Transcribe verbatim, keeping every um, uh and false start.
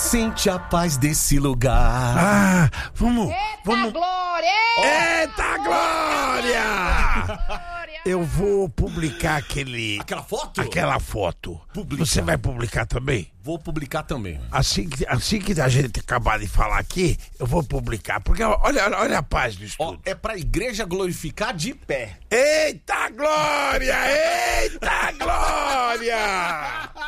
Sente a paz desse lugar. Ah, vamos... Eita, vamos... Glória! Eita, Glória! Eu vou publicar aquele... Aquela foto? Aquela foto. Publica. Você vai publicar também? Vou publicar também. Assim que, assim que a gente acabar de falar aqui, eu vou publicar. Porque olha, olha, olha a paz do Ó, estúdio. é pra igreja glorificar de pé. Eita, Glória! Eita, Glória!